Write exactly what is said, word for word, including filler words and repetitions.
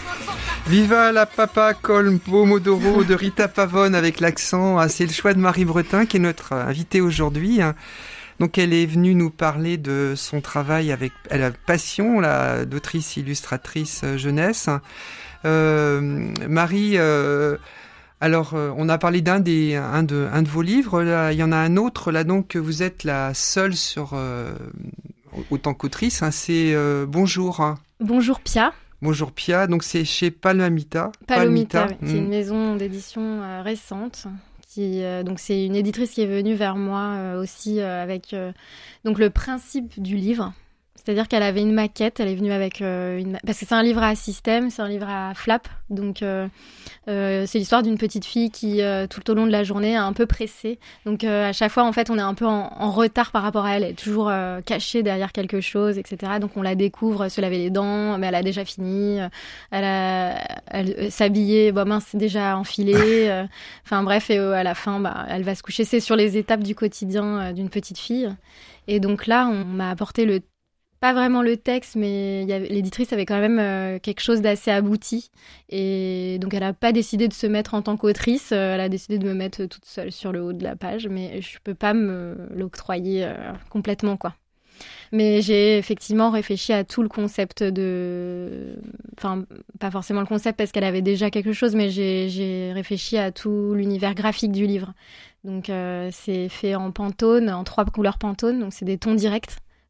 Viva la papa col pomodoro de Rita Pavone avec l'accent. Ah, c'est le choix de Marie Bretin qui est notre invitée aujourd'hui. Donc elle est venue nous parler de son travail avec elle a passion, la d'autrice illustratrice jeunesse. Euh, Marie, euh, alors euh, on a parlé d'un des un de un de vos livres. Là, il y en a un autre là donc que vous êtes la seule sur euh, autant qu'autrice. Hein, c'est euh, Bonjour. Hein. Bonjour Pia. Bonjour Pia, donc c'est chez Palomita. Palomita, Palomita. Oui, qui est une maison d'édition euh, récente. Qui, euh, donc c'est une éditrice qui est venue vers moi euh, aussi euh, avec euh, donc le principe du livre. C'est-à-dire qu'elle avait une maquette, elle est venue avec euh, une... Parce que c'est un livre à système, c'est un livre à flap. Donc, euh, euh, c'est l'histoire d'une petite fille qui, euh, tout au long de la journée, est un peu pressée. Donc, euh, à chaque fois, en fait, on est un peu en, en retard par rapport à elle. Elle est toujours euh, cachée derrière quelque chose, et cetera. Donc, on la découvre se laver les dents, mais elle a déjà fini. Elle, a, elle euh, s'habiller, bon, mince, c'est déjà enfilé. euh, Enfin, bref, et euh, à la fin, bah, elle va se coucher. C'est sur les étapes du quotidien euh, d'une petite fille. Et donc là, on m'a apporté le Pas vraiment le texte, mais il y avait, l'éditrice avait quand même euh, quelque chose d'assez abouti. Et donc, elle n'a pas décidé de se mettre en tant qu'autrice. Euh, elle a décidé de me mettre toute seule sur le haut de la page. Mais je ne peux pas me l'octroyer euh, complètement, quoi. Mais j'ai effectivement réfléchi à tout le concept de... Enfin, pas forcément le concept parce qu'elle avait déjà quelque chose, mais j'ai, j'ai réfléchi à tout l'univers graphique du livre. Donc, euh, c'est fait en Pantone, en trois couleurs Pantone. Donc, c'est des tons directs.